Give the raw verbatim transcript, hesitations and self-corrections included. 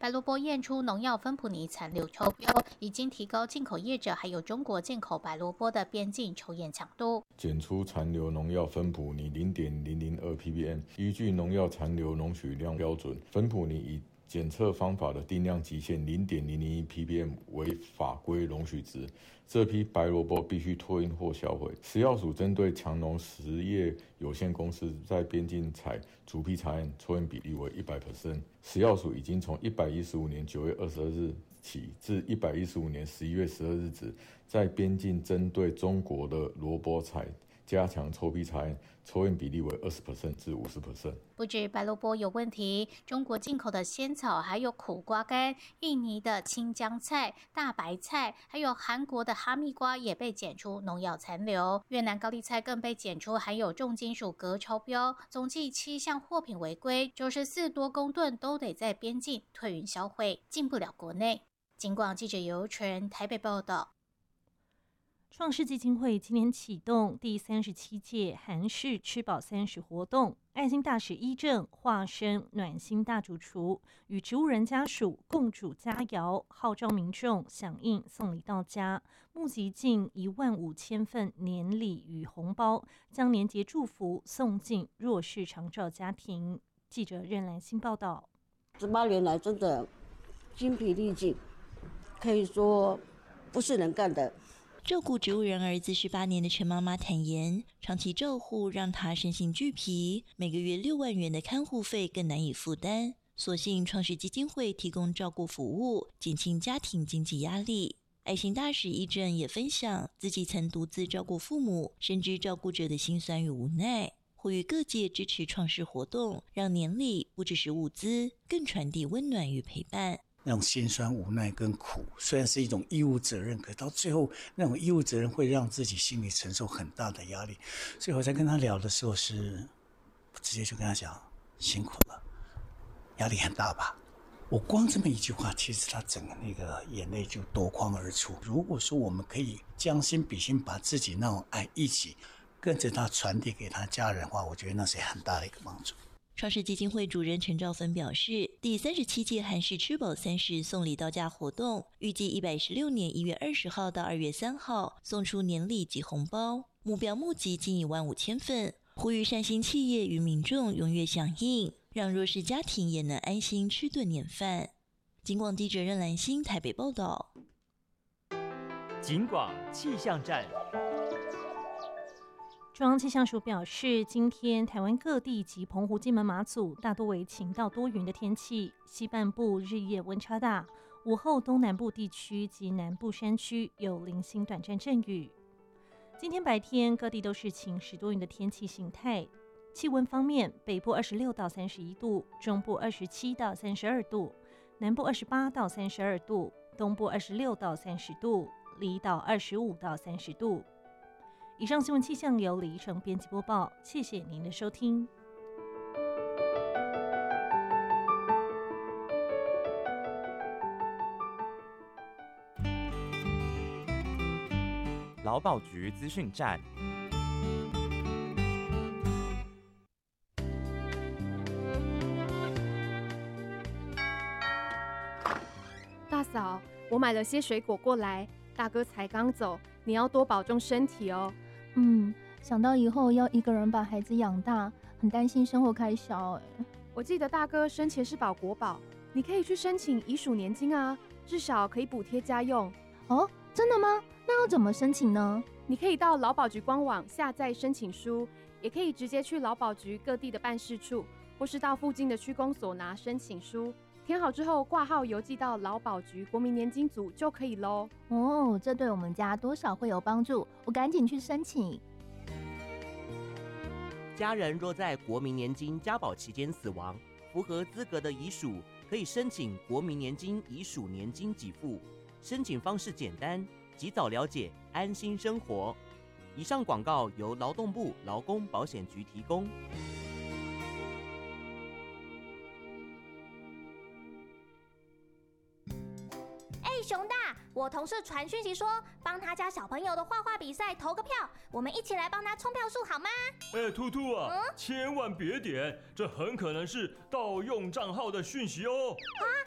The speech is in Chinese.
白萝卜验出农药芬普尼残留超标，已经提高进口业者还有中国进口白萝卜的边境抽验强度。 检出残留农药芬普尼 零点零零二 ppm， 依据农药残留容许量标准，芬普尼以检测方法的定量极限 零点零零一 ppm 为法规容许值，这批白萝卜必须托运或销毁。食药署针对强农实业有限公司在边境采逐批查验，抽验比例为 百分之百。食药署已经从一百一十五年九月二十二日起至一百一十五年十一月十二日止，在边境针对中国的萝卜采加强抽批查验，抽验比例为 百分之二十 至 百分之五十。 不止白萝卜有问题，中国进口的仙草，还有苦瓜干、印尼的青江菜、大白菜，还有韩国的哈密瓜也被检出农药残留。越南高丽菜更被检出含有重金属镉超标，总计七项货品违规，九十四多公吨都得在边境退运销毁，进不了国内。警广记者尤纯台北报道。 创世基金会今年启动第三十七届韩式吃饱三十活动，爱心大使一正化身暖心大主厨，与植物人家属共煮佳肴，号召民众响应送礼到家，募集近一万五千份年礼与红包，将年节祝福送进弱势长照家庭。记者任兰心报道。 十八年来真的精疲力尽，可以说不是人干的。 照顾植物人儿子十八年的陈妈妈坦言，长期照护让她身心俱疲，每个月六万元的看护费更难以负担，所幸创世基金会提供照顾服务，减轻家庭经济压力。爱心大使一正也分享自己曾独自照顾父母，深知照顾者的辛酸与无奈，呼吁各界支持创世活动，让年礼不只是物资，更传递温暖与陪伴。 那种辛酸无奈跟苦，虽然是一种义务责任，可到最后那种义务责任会让自己心里承受很大的压力。所以我在跟他聊的时候是直接就跟他讲，辛苦了，压力很大吧。我光这么一句话，其实他整个那个眼泪就夺眶而出。如果说我们可以将心比心，把自己那种爱一起跟着他传递给他家人的话，我觉得那是很大的一个帮助。 创世基金会主任陈兆芬表示，第三十七届韩式吃饱三十送礼到家活动，预计一百一十六年一月二十号到二月三号送出年礼及红包，目标募集近一万五千份，呼吁善心企业与民众踊跃响应，让弱势家庭也能安心吃顿年饭。警广记者任兰心台北报道。 警广气象站。 中央气象署表示，今天台湾各地及澎湖、金门、马祖大多为晴到多云的天气，西半部日夜温差大，午后东南部地区及南部山区有零星短暂阵雨。今天白天各地都是晴时多云的天气形态。气温方面，北部二十六到三十一度，中部二十七到三十二度，南部二十八到三十二度，东部二十六到三十度，离岛二十五到三十度。以上新闻气象由李怡成编辑播报，谢谢您的收听。 劳保局资讯站。 大嫂，我买了些水果过来，大哥才刚走，你要多保重身体哦。 嗯，想到以后要一个人把孩子养大，很担心生活开销哎。 我记得大哥生前是保国保，你可以去申请遗属年金啊，至少可以补贴家用。 哦，真的吗？那要怎么申请呢？ 你可以到劳保局官网下载申请书，也可以直接去劳保局各地的办事处，或是到附近的区公所拿申请书，填好之后挂号邮寄到劳保局国民年金组就可以咯。 哦，这对我们家多少会有帮助，我赶紧去申请。 家人若在国民年金加保期间死亡，符合资格的遗属可以申请国民年金遗属年金给付，申请方式简单，及早了解，安心生活。以上广告由劳动部劳工保险局提供。 哎，熊大，我同事传讯息说，帮他家小朋友的画画比赛投个票，我们一起来帮他冲票数好吗？ 哎，兔兔啊， 嗯、 千万别点，这很可能是盗用账号的讯息哦。 啊，